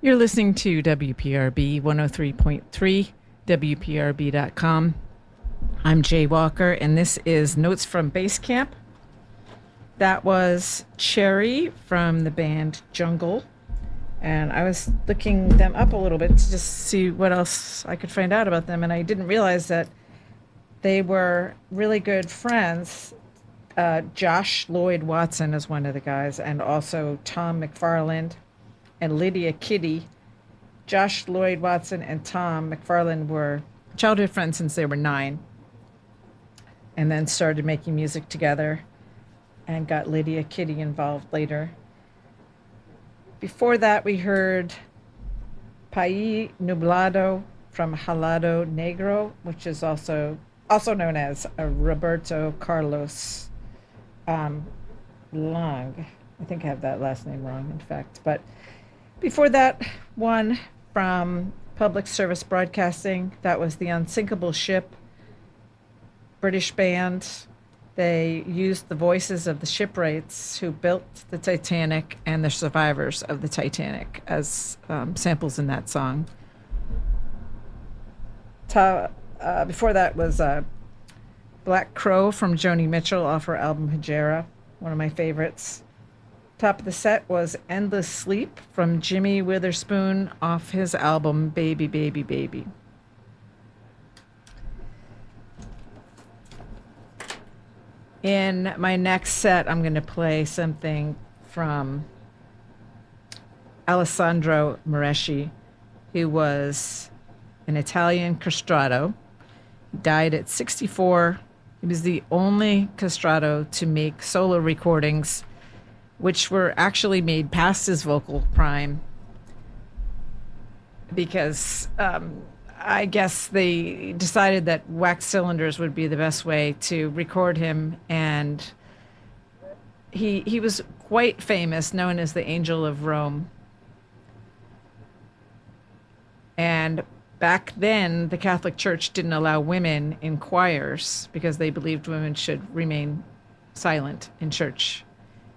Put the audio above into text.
You're listening to WPRB 103.3, WPRB.com. I'm Jay Walker, and this is Notes from Base Camp. That was Cherry from the band Jungle. And I was looking them up a little bit to just see what else I could find out about them. And I didn't realize that they were really good friends. Josh Lloyd Watson is one of the guys, and also Tom McFarland and Lydia Kitty. Josh Lloyd Watson and Tom McFarland were childhood friends since they were 9, and then started making music together and got Lydia Kitty involved later. Before that, we heard País Nublado from Jalado Negro, which is also known as Roberto Carlos Long. I think I have that last name wrong, in fact. But before that, one from Public Service Broadcasting, that was The Unsinkable Ship, British band. They used the voices of the shipwrights who built the Titanic and the survivors of the Titanic as samples in that song. Before that was Black Crow from Joni Mitchell off her album Hejera, one of my favorites. Top of the set was Endless Sleep from Jimmy Witherspoon off his album Baby, Baby, Baby. In my next set, I'm going to play something from Alessandro Moreschi, who was an Italian castrato. He died at 64. He was the only castrato to make solo recordings, which were actually made past his vocal prime, because I guess they decided that wax cylinders would be the best way to record him, and he was quite famous, known as the Angel of Rome. And back then, the Catholic Church didn't allow women in choirs because they believed women should remain silent in church